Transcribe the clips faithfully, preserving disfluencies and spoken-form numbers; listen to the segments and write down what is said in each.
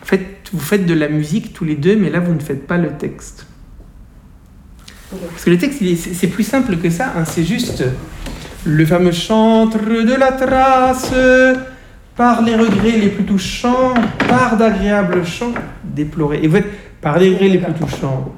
En fait, vous faites de la musique tous les deux, mais là, vous ne faites pas le texte. Parce que le texte, il est, c'est, c'est plus simple que ça. Hein. C'est juste le fameux chantre de la trace, par les regrets les plus touchants, par d'agréables chants déplorés. Et vous faites par les regrets les plus touchants,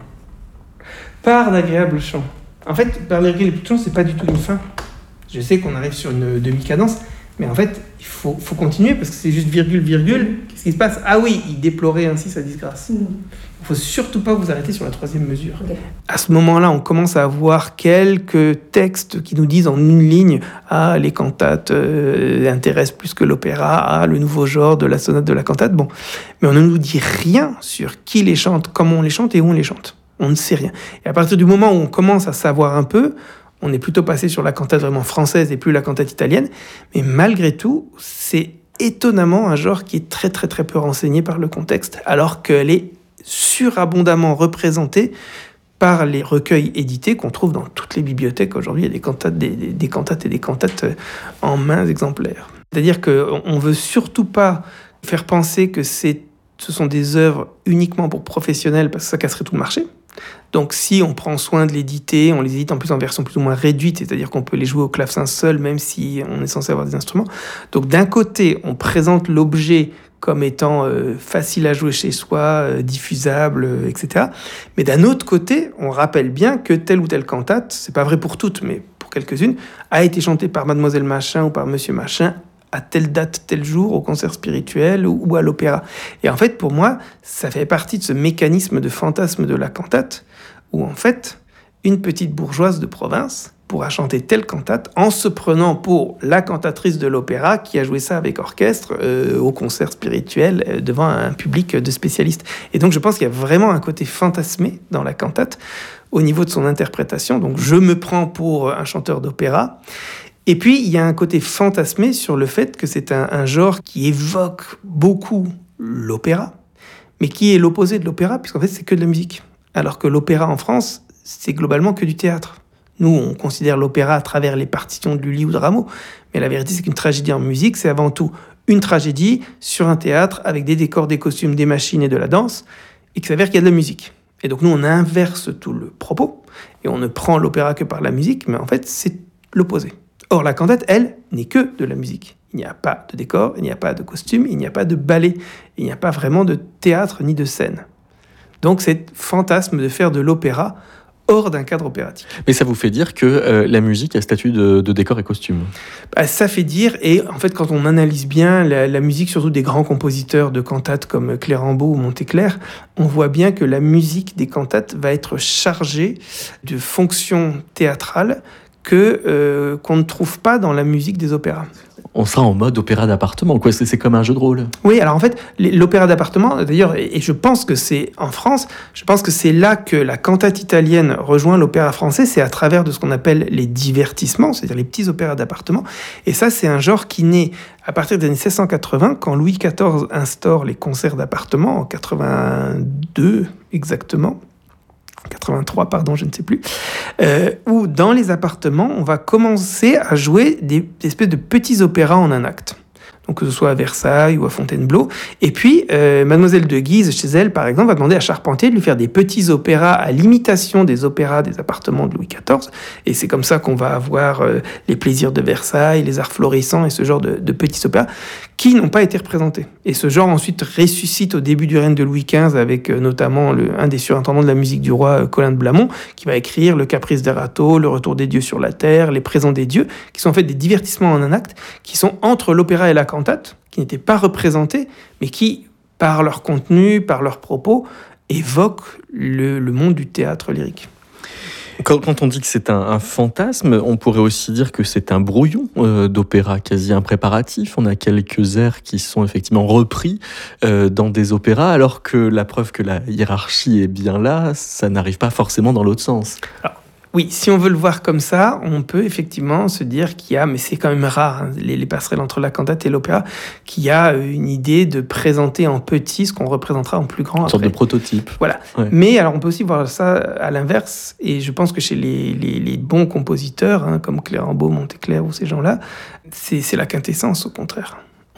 par d'agréables chants. En fait, par les regrets les plus touchants, c'est pas du tout une fin. Je sais qu'on arrive sur une demi-cadence, mais en fait, il faut, faut continuer parce que c'est juste virgule, virgule. Qu'est-ce qui se passe ? Ah oui, il déplorait ainsi sa disgrâce. Il ne faut surtout pas vous arrêter sur la troisième mesure. Okay. À ce moment-là, on commence à avoir quelques textes qui nous disent en une ligne « Ah, les cantates euh, intéressent plus que l'opéra. Ah, le nouveau genre de la sonate de la cantate. » Bon, mais on ne nous dit rien sur qui les chante, comment on les chante et où on les chante. On ne sait rien. Et à partir du moment où on commence à savoir un peu, on est plutôt passé sur la cantate vraiment française et plus la cantate italienne. Mais malgré tout, c'est étonnamment un genre qui est très très très peu renseigné par le contexte, alors qu'elle est surabondamment représentée par les recueils édités qu'on trouve dans toutes les bibliothèques. Aujourd'hui, il y a des cantates, des, des, des cantates et des cantates en mains exemplaires. C'est-à-dire qu'on ne veut surtout pas faire penser que c'est, ce sont des œuvres uniquement pour professionnels, parce que ça casserait tout le marché. Donc si on prend soin de l'éditer, on les édite en plus en version plus ou moins réduite, c'est-à-dire qu'on peut les jouer au clavecin seul, même si on est censé avoir des instruments. Donc d'un côté, on présente l'objet comme étant euh, facile à jouer chez soi, euh, diffusable, euh, et cetera. Mais d'un autre côté, on rappelle bien que telle ou telle cantate, c'est pas vrai pour toutes, mais pour quelques-unes, a été chantée par Mademoiselle Machin ou par Monsieur Machin à telle date, tel jour, au concert spirituel ou, ou à l'opéra. Et en fait, pour moi, ça fait partie de ce mécanisme de fantasme de la cantate, où en fait, une petite bourgeoise de province pourra chanter telle cantate en se prenant pour la cantatrice de l'opéra qui a joué ça avec orchestre euh, au concert spirituel euh, devant un public de spécialistes. Et donc je pense qu'il y a vraiment un côté fantasmé dans la cantate au niveau de son interprétation. Donc je me prends pour un chanteur d'opéra. Et puis il y a un côté fantasmé sur le fait que c'est un, un genre qui évoque beaucoup l'opéra, mais qui est l'opposé de l'opéra, puisqu'en fait c'est que de la musique. Alors que l'opéra en France, c'est globalement que du théâtre. Nous, on considère l'opéra à travers les partitions de Lully ou de Rameau. Mais la vérité, c'est qu'une tragédie en musique, c'est avant tout une tragédie sur un théâtre avec des décors, des costumes, des machines et de la danse, et qu'il s'avère qu'il y a de la musique. Et donc nous, on inverse tout le propos, et on ne prend l'opéra que par la musique, mais en fait, c'est l'opposé. Or, la cantate, elle, n'est que de la musique. Il n'y a pas de décor, il n'y a pas de costume, il n'y a pas de ballet, il n'y a pas vraiment de théâtre ni de scène. Donc, c'est fantasme de faire de l'opéra hors d'un cadre opératique. Mais ça vous fait dire que euh, la musique a statut de, de décor et costume ? Bah, ça fait dire, et en fait, quand on analyse bien la, la musique, surtout des grands compositeurs de cantates comme Clérambault ou Monteclair, on voit bien que la musique des cantates va être chargée de fonctions théâtrales que, euh, qu'on ne trouve pas dans la musique des opéras. On sera en mode opéra d'appartement, quoi. C'est, c'est comme un jeu de rôle. Oui, alors en fait, l'opéra d'appartement, d'ailleurs, et je pense que c'est en France, je pense que c'est là que la cantate italienne rejoint l'opéra français, c'est à travers de ce qu'on appelle les divertissements, c'est-à-dire les petits opéras d'appartement. Et ça, c'est un genre qui naît à partir des années seize cent quatre-vingts, quand Louis quatorze instaure les concerts d'appartement, en quatre-vingt-deux exactement. quatre-vingt-trois, pardon, je ne sais plus, euh, où dans les appartements, on va commencer à jouer des, des espèces de petits opéras en un acte. Donc que ce soit à Versailles ou à Fontainebleau. Et puis, euh, Mademoiselle de Guise, chez elle, par exemple, va demander à Charpentier de lui faire des petits opéras à l'imitation des opéras des appartements de Louis quatorze. Et c'est comme ça qu'on va avoir euh, les plaisirs de Versailles, les arts florissants et ce genre de, de petits opéras qui n'ont pas été représentés. Et ce genre ensuite ressuscite au début du règne de Louis quinze avec euh, notamment le, un des surintendants de la musique du roi, euh, Colin de Blamont, qui va écrire Le Caprice d'Erato, Le Retour des dieux sur la terre, Les Présents des dieux, qui sont en fait des divertissements en un acte, qui sont entre l'opéra et la cantate, qui n'étaient pas représentés, mais qui, par leur contenu, par leurs propos, évoquent le, le monde du théâtre lyrique. Quand, quand on dit que c'est un, un fantasme, on pourrait aussi dire que c'est un brouillon euh, d'opéra quasi impréparatif. On a quelques airs qui sont effectivement repris euh, dans des opéras, alors que la preuve que la hiérarchie est bien là, ça n'arrive pas forcément dans l'autre sens. Alors, oui, si on veut le voir comme ça, on peut effectivement se dire qu'il y a, mais c'est quand même rare, hein, les, les passerelles entre la cantate et l'opéra, qu'il y a une idée de présenter en petit ce qu'on représentera en plus grand. Une après. Sorte de prototype. Voilà. Ouais. Mais alors on peut aussi voir ça à l'inverse, et je pense que chez les, les, les bons compositeurs, hein, comme Clérambault, Monteclair ou ces gens-là, c'est, c'est la quintessence au contraire.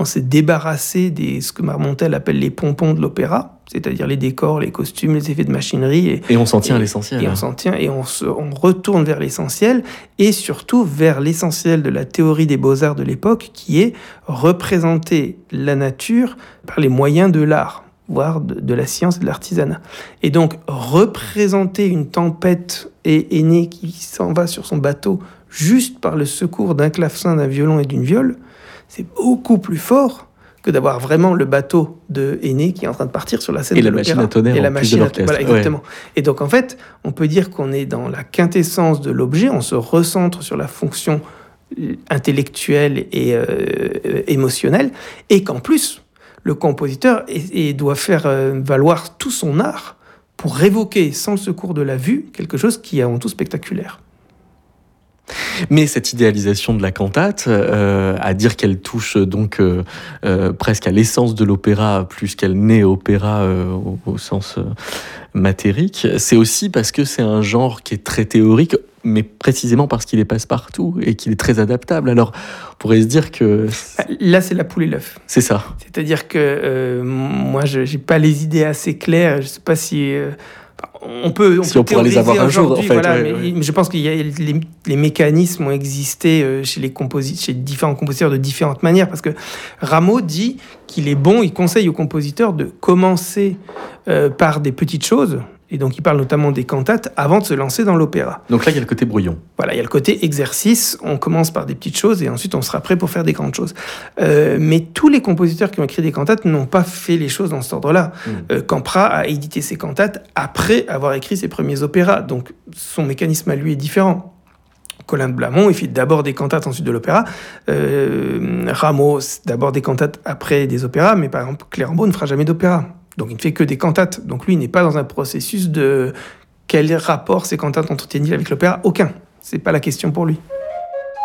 on s'est débarrassé des ce que Marmontel appelle les pompons de l'opéra, c'est-à-dire les décors, les costumes, les effets de machinerie. Et, et on s'en tient et, à l'essentiel. Et on s'en tient et on, se, on retourne vers l'essentiel, et surtout vers l'essentiel de la théorie des beaux-arts de l'époque, qui est représenter la nature par les moyens de l'art, voire de, de la science et de l'artisanat. Et donc, représenter une tempête et Énée qui s'en va sur son bateau juste par le secours d'un clavecin, d'un violon et d'une viole, c'est beaucoup plus fort que d'avoir vraiment le bateau de Énée qui est en train de partir sur la scène et de la l'opéra. Machine à tonnerre, et la en machine plus de à tonnerre. Voilà, exactement. Ouais. Et donc, en fait, on peut dire qu'on est dans la quintessence de l'objet, on se recentre sur la fonction intellectuelle et euh, émotionnelle, et qu'en plus, le compositeur est, est, doit faire euh, valoir tout son art pour révoquer, sans le secours de la vue, quelque chose qui est avant tout spectaculaire. Mais cette idéalisation de la cantate, euh, à dire qu'elle touche donc euh, euh, presque à l'essence de l'opéra plus qu'elle n'est opéra euh, au, au sens euh, matérique, c'est aussi parce que c'est un genre qui est très théorique, mais précisément parce qu'il est passe-partout et qu'il est très adaptable. Alors, on pourrait se dire que... Là, c'est la poule et l'œuf. C'est ça. C'est-à-dire que euh, moi, je n'ai pas les idées assez claires. Je ne sais pas si... Euh, on peut, on si peut on pourrait les avoir un jour, en fait. Voilà, ouais, mais, ouais. mais je pense que les, les mécanismes ont existé chez les composi- chez différents compositeurs de différentes manières. Parce que Rameau dit qu'il est bon, il conseille aux compositeurs de commencer euh, par des petites choses. Et donc, il parle notamment des cantates avant de se lancer dans l'opéra. Donc là, il y a le côté brouillon. Voilà, il y a le côté exercice. On commence par des petites choses et ensuite, on sera prêt pour faire des grandes choses. Euh, mais tous les compositeurs qui ont écrit des cantates n'ont pas fait les choses dans cet ordre-là. Mmh. Euh, Campra a édité ses cantates après avoir écrit ses premiers opéras. Donc, son mécanisme à lui est différent. Colin de Blamont, il fait d'abord des cantates, ensuite de l'opéra. Euh, Rameau, d'abord des cantates, après des opéras. Mais par exemple, Clérambault ne fera jamais d'opéra. Donc, il ne fait que des cantates. Donc, lui, il n'est pas dans un processus de quel rapport ces cantates entretiennent-ils avec l'opéra. Aucun. Ce n'est pas la question pour lui.